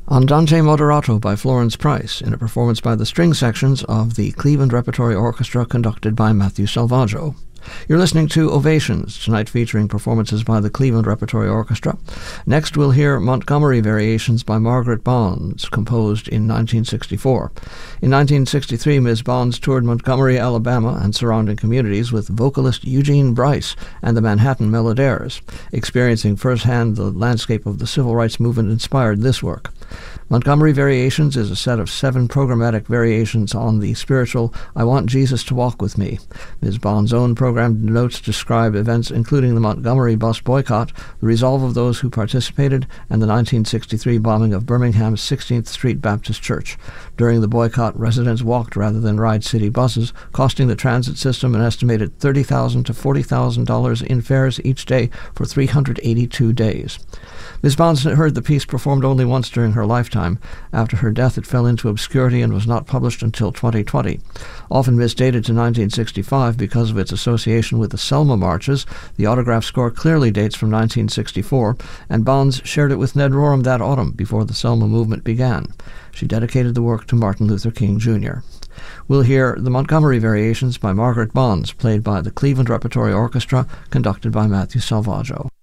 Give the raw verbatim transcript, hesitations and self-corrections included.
Andante Moderato by Florence Price, in a performance by the string sections of the Cleveland Repertory Orchestra conducted by Matthew Salvaggio. You're listening to Ovations, tonight featuring performances by the Cleveland Repertory Orchestra. Next we'll hear Montgomery Variations by Margaret Bonds, composed in nineteen sixty-four. In nineteen sixty-three, Miz Bonds toured Montgomery, Alabama and surrounding communities with vocalist Eugene Bryce and the Manhattan Melodaires. Experiencing firsthand the landscape of the civil rights movement inspired this work. Montgomery Variations is a set of seven programmatic variations on the spiritual I Want Jesus to Walk With Me. Miz Bond's own program notes describe events including the Montgomery bus boycott, the resolve of those who participated, and the nineteen sixty-three bombing of Birmingham's sixteenth Street Baptist Church. During the boycott, residents walked rather than ride city buses, costing the transit system an estimated thirty thousand dollars to forty thousand dollars in fares each day for three hundred eighty-two days. Miz Bonds heard the piece performed only once during her lifetime. After her death, it fell into obscurity and was not published until twenty twenty. Often misdated to nineteen sixty-five because of its association with the Selma marches, the autograph score clearly dates from nineteen sixty-four, and Bonds shared it with Ned Rorem that autumn before the Selma movement began. She dedicated the work to Martin Luther King Junior We'll hear the Montgomery Variations by Margaret Bonds, played by the Cleveland Repertory Orchestra, conducted by Matthew Salvaggio.